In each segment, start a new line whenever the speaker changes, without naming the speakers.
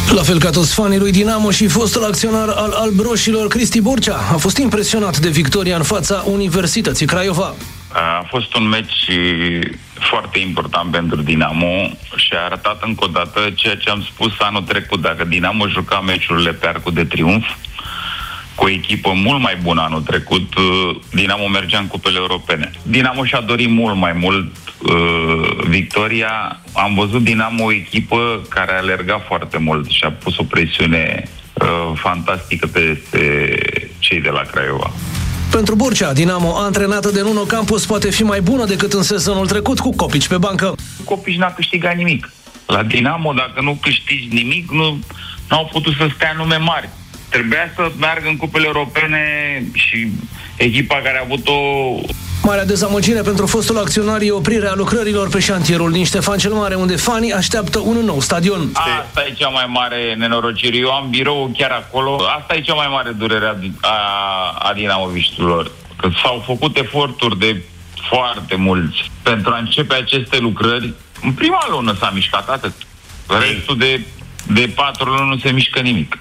La fel ca toți fanii lui Dinamo și fostul acționar al albroșilor, Cristi Borcea a fost impresionat de victoria în fața Universității Craiova.
A fost un meci foarte important pentru Dinamo și a arătat încă o dată ceea ce am spus anul trecut. Dacă Dinamo juca meciurile pe arcul de triumf, cu o echipă mult mai bună anul trecut, Dinamo mergea în cupele europene. Dinamo și-a dorit mult mai mult victoria. Am văzut Dinamo o echipă care a alergat foarte mult și a pus o presiune fantastică peste cei de la Craiova.
Pentru Borcea, Dinamo, antrenată de Nuno Campos, poate fi mai bună decât în sezonul trecut, cu Copici pe bancă.
Copici n-a câștigat nimic. La Dinamo, dacă nu câștigi nimic, nu au putut să stea nume mari. Trebuia să meargă în cupele europene și echipa care a avut o...
Marea dezamăgire pentru fostul acționar e oprirea lucrărilor pe șantierul din Ștefan cel Mare, unde fanii așteaptă un nou stadion.
Asta e cea mai mare nenorocire. Eu am birou chiar acolo. Asta e cea mai mare durere a dinamoviștilor. Că s-au făcut eforturi de foarte mulți pentru a începe aceste lucrări. În prima lună s-a mișcat atât. Restul de 4 luni nu se mișcă nimic.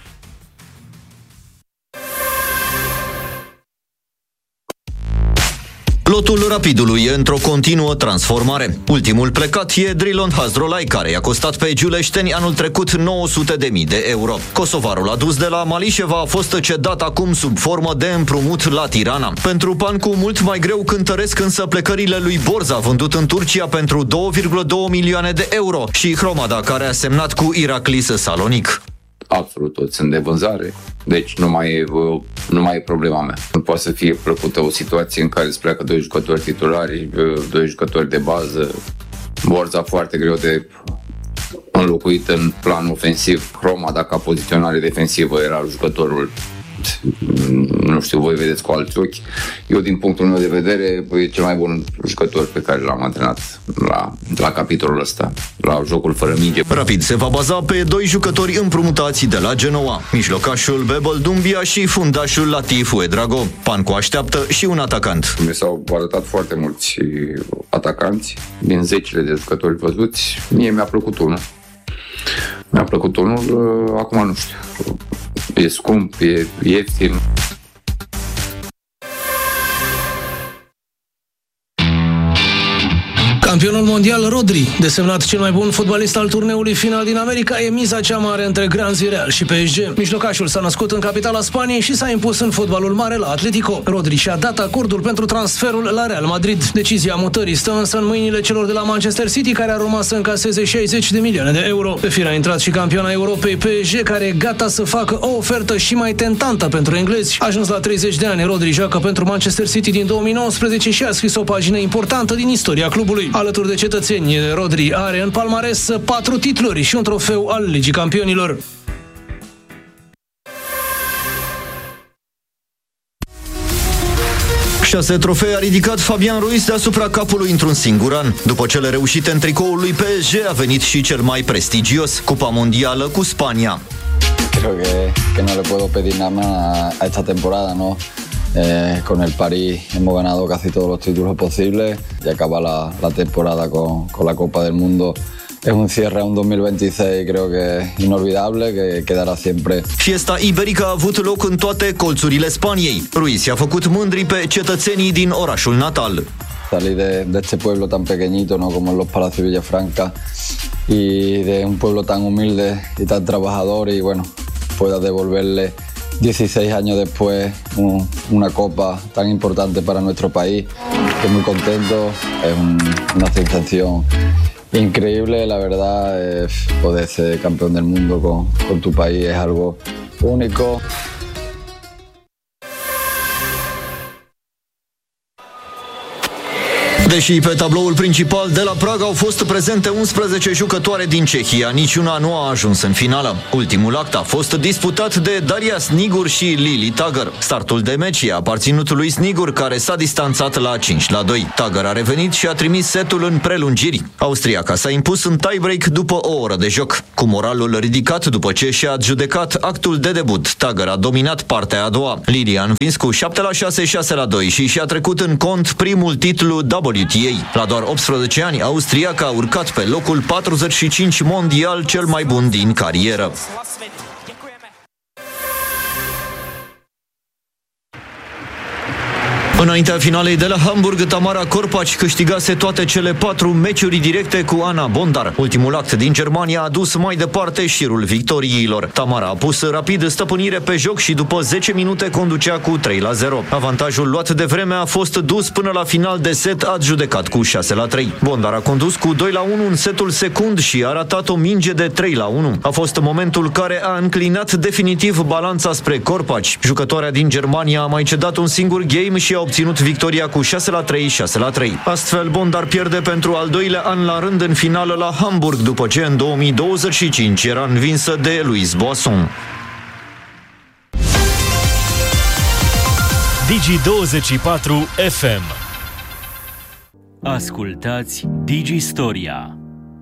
Lotul Rapidului e într-o continuă transformare. Ultimul plecat e Drilon Hazrolai, care i-a costat pe giuleșteni anul trecut 900.000 de euro. Kosovarul adus de la Malișeva a fost cedat acum sub formă de împrumut la Tirana. Pentru Pancu mult mai greu cântăresc însă plecările lui Borza, vândut în Turcia pentru 2,2 milioane de euro, și Hromada, care a semnat cu Iraklis Salonic.
Absolut toți sunt de vânzare, deci nu mai e problema mea. Nu poate să fie plăcută o situație în care îți pleacă 2 jucători titulari, 2 jucători de bază, Borza foarte greu de înlocuit în plan ofensiv, Hromada ca poziționare defensivă era jucătorul, nu știu, voi vedeți cu alți ochi. Eu, din punctul meu de vedere, e cel mai bun jucător pe care l-am antrenat la capitolul ăsta, la jocul fără minge.
Rapid se va baza pe 2 jucători împrumutați de la Genoa, mijlocașul Bebel Dumbia și fundașul Latif Ouedraogo. Pancu așteaptă și un atacant.
Mi s-au arătat foarte mulți atacanți din zecile de jucători văzuți. Mie mi-a plăcut unul. Acum nu știu. E scump, e ieftin.
Campionul mondial Rodri, desemnat cel mai bun fotbalist al turneului final din America, e miza cea mare între Granzi, Real și PSG. Mijlocașul s-a născut în capitala Spaniei și s-a impus în fotbalul mare la Atletico. Rodri și-a dat acordul pentru transferul la Real Madrid. Decizia mutării stă însă în mâinile celor de la Manchester City, care ar urma să încaseze 60 de milioane de euro. Pe fir a intrat și campioana Europei PSG, care e gata să facă o ofertă și mai tentantă pentru englezi. Ajuns la 30 de ani, Rodri joacă pentru Manchester City din 2019 și a scris o pagină importantă din istoria clubului. Alături de cetățeni, Rodri are în palmares 4 titluri și un trofeu al Ligii Campionilor.
Șase trofee a ridicat Fabian Ruiz deasupra capului într-un singur an. După cele reușite în tricoul lui PSG, a venit și cel mai prestigios, Cupa Mondială cu Spania.
Creo que no le puedo pedir nada más a esta temporada, ¿no? Con el París hemos ganado casi todos los títulos posibles y acaba la temporada con la Copa del Mundo. Es un cierre a un 2026, creo que inolvidable, que quedará siempre.
Fiesta Iberica a avut loc în toate colțurile Spaniei. Ruiz i-a făcut mândri pe cetățenii din orașul natal.
Salir de este pueblo tan pequeñito, ¿no? Como en Los Palacios Villafranca, y de un pueblo tan humilde y tan trabajador, y bueno, pueda devolverle 16 años después una copa tan importante para nuestro país. Estoy muy contento, es una sensación increíble, la verdad. Poder ser campeón del mundo con tu país es algo único.
Deși pe tabloul principal de la Praga au fost prezente 11 jucătoare din Cehia, niciuna nu a ajuns în finală. Ultimul act a fost disputat de Daria Snigur și Lili Tagăr. Startul de meci a aparținut lui Snigur, care s-a distanțat la 5-2. Tagăr a revenit și a trimis setul în prelungiri. Austriaca s-a impus în tie-break după o oră de joc. Cu moralul ridicat după ce și-a adjudecat actul de debut, Tagăr a dominat partea a doua. Lili a învins cu 7-6, 6-2 și și-a trecut în cont primul titlu WTA. La doar 18 ani, austriaca a urcat pe locul 45 mondial, cel mai bun din carieră. Înaintea finalei de la Hamburg, Tamara Korpac câștigase toate cele 4 meciuri directe cu Ana Bondar. Ultimul act din Germania a dus mai departe șirul victoriilor. Tamara a pus rapid stăpânire pe joc și după 10 minute conducea cu 3-0. Avantajul luat de vreme a fost dus până la final de set, adjudecat cu 6-3. Bondar a condus cu 2-1 în setul secund și a ratat o minge de 3-1. A fost momentul care a înclinat definitiv balanța spre Korpac. Jucătoarea din Germania a mai cedat un singur game și a obținut victoria cu 6-3, 6-3. Astfel, Bondar pierde pentru al doilea an la rând în finală la Hamburg, după ce în 2025 era învinsă de Louise Boisson.
Digi24 FM. Ascultați Digistoria.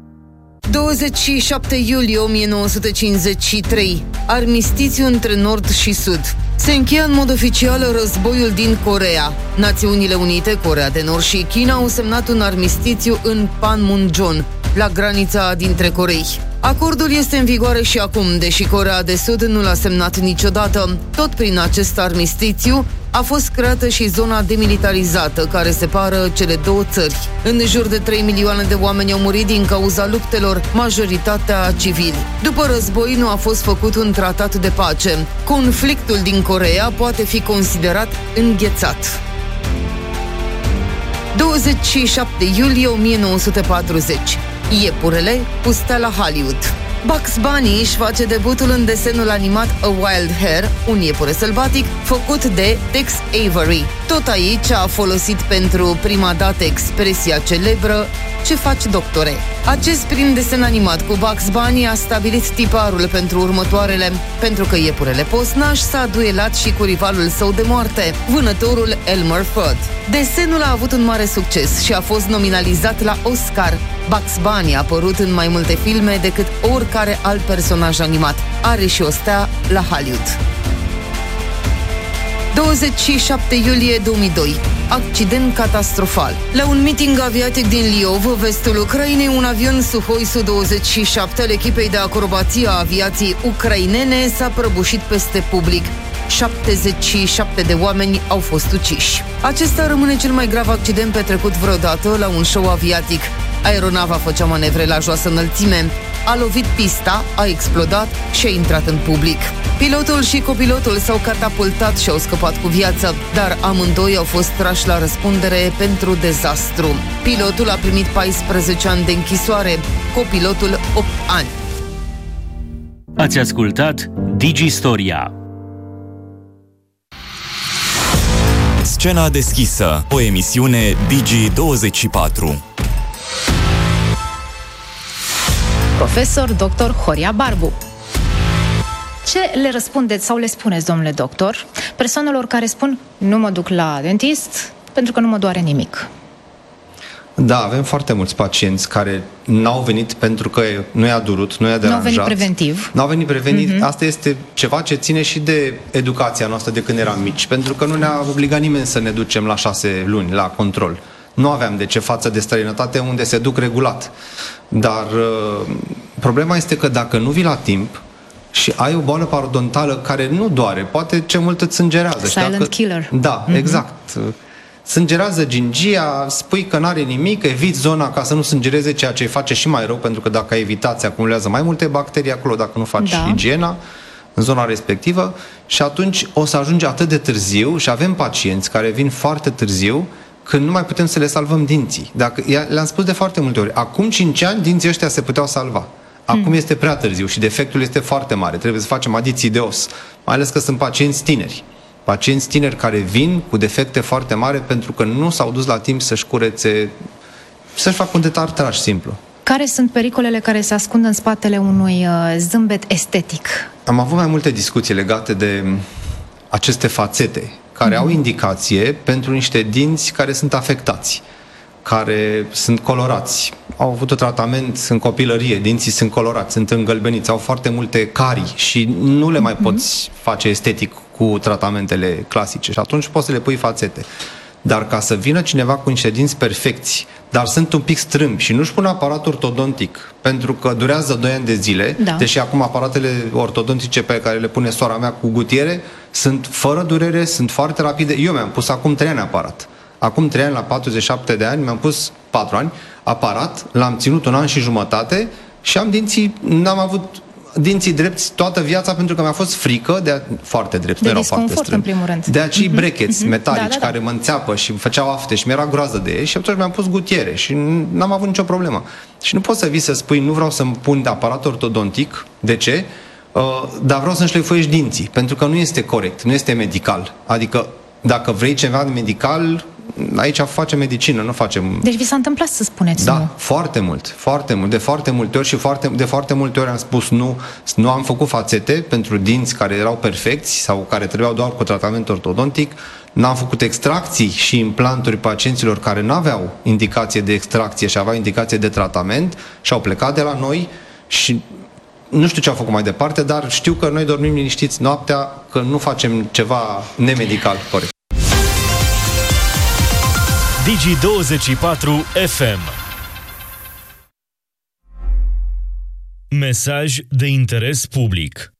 27 iulie 1953. Armistițiu între Nord și Sud. Se încheie în mod oficial războiul din Coreea. Națiunile Unite, Coreea de Nord și China au semnat un armistițiu în Panmunjom, la granița dintre Corei. Acordul este în vigoare și acum, deși Coreea de Sud nu l-a semnat niciodată. Tot prin acest armistițiu a fost creată și zona demilitarizată care separă cele două țări. În jur de 3 milioane de oameni au murit din cauza luptelor, majoritatea civili. După război nu a fost făcut un tratat de pace. Conflictul din Coreea poate fi considerat înghețat. 27 iulie 1940. Iepurele pustea la Hollywood. Bugs Bunny își face debutul în desenul animat A Wild Hare, un iepure sălbatic, făcut de Tex Avery. Tot aici a folosit pentru prima dată expresia celebră "Ce faci, doctore?". Acest prim desen animat cu Bugs Bunny a stabilit tiparul pentru următoarele, pentru că iepurele posnaș s-a duelat și cu rivalul său de moarte, vânătorul Elmer Fudd. Desenul a avut un mare succes și a fost nominalizat la Oscar. Bugs Bunny a apărut în mai multe filme decât oricare alt personaj animat. Are și o stea la Hollywood. 27 iulie 2002. Accident catastrofal. La un meeting aviatic din Liov, vestul Ucrainei, un avion Suhoi Su-27 al echipei de acrobație a aviației ucrainene s-a prăbușit peste public. 77 de oameni au fost uciși. Acesta rămâne cel mai grav accident petrecut vreodată la un show aviatic. Aeronava făcea manevre la joasă înălțime, a lovit pista, a explodat și a intrat în public. Pilotul și copilotul s-au catapultat și au scăpat cu viață, dar amândoi au fost trași la răspundere pentru dezastru. Pilotul a primit 14 ani de închisoare, copilotul 8 ani.
Ați ascultat Digistoria.
Scena deschisă, o emisiune Digi24.
Profesor Dr. Horia Barbu. Ce le răspundeți sau le spuneți, domnule doctor, persoanelor care spun nu mă duc la dentist pentru că nu mă doare nimic?
Da, avem foarte mulți pacienți care n-au venit pentru că nu i-a durut, nu i-a deranjat.
N-au venit preventiv.
N-au venit preventiv. Asta este ceva ce ține și de educația noastră de când eram mici, pentru că nu ne-a obligat nimeni să ne ducem la 6 luni la control. Nu aveam de ce față de străinătate unde se duc regulat. Dar problema este că dacă nu vii la timp și ai o boală parodontală care nu doare, poate ce mult îți sângerează.
Silent killer.
Da, exact. Sângerează gingia, spui că n-are nimic, eviți zona ca să nu sângereze, ceea ce îi face și mai rău, pentru că dacă ai evitat, se acumulează mai multe bacterii acolo dacă nu faci igiena în zona respectivă și atunci o să ajungi atât de târziu și avem pacienți care vin foarte târziu când nu mai putem să le salvăm dinții. Le-am spus de foarte multe ori, acum 5 ani dinții ăștia se puteau salva. Acum este prea târziu și defectul este foarte mare. Trebuie să facem adiții de os. Mai ales că sunt pacienți tineri. Pacienți tineri care vin cu defecte foarte mari pentru că nu s-au dus la timp să-și curețe, să-și facă un detartraj simplu.
Care sunt pericolele care se ascund în spatele unui zâmbet estetic?
Am avut mai multe discuții legate de aceste fațete care au indicație pentru niște dinți care sunt afectați, care sunt colorați. Au avut un tratament în copilărie, dinții sunt colorați, sunt îngălbeniți, au foarte multe carii și nu le mai poți face estetic cu tratamentele clasice și atunci poți să le pui fațete. dar ca să vină cineva cu niște dinți perfecți, dar sunt un pic strâmbi și nu-și pun aparat ortodontic, pentru că durează 2 ani de zile, deși acum aparatele ortodontice pe care le pune sora mea cu gutiere sunt fără durere, sunt foarte rapide. Eu mi-am pus acum 3 ani aparat. Acum 3 ani, la 47 de ani, mi-am pus 4 ani aparat, l-am ținut 1 an și jumătate și n-am avut dinții drepți toată viața pentru că mi-a fost frică foarte drepți,
de
nu erau foarte strâmbi.
în primul rând.
De acei brackets metalici care mă înțeapă și făceau afte și mi-era groază de ei și atunci mi-am pus gutiere și n-am avut nicio problemă. Și nu poți să vii să spui, nu vreau să-mi pun de aparat ortodontic, de ce? Dar vreau să-mi șlefuiești dinții, pentru că nu este corect, nu este medical. Adică dacă vrei ceva medical, aici facem medicină, nu facem...
Deci vi s-a întâmplat să spuneți nu?
Foarte mult, de foarte multe ori și de foarte multe ori am spus nu. Nu am făcut fațete pentru dinți care erau perfecți sau care trebuiau doar cu tratament ortodontic, n-am făcut extracții și implanturi pacienților care n-aveau indicație de extracție și aveau indicație de tratament și au plecat de la noi și nu știu ce au făcut mai departe, dar știu că noi dormim liniștiți noaptea, că nu facem ceva nemedical corect.
Digi24 FM. Mesaj de interes public.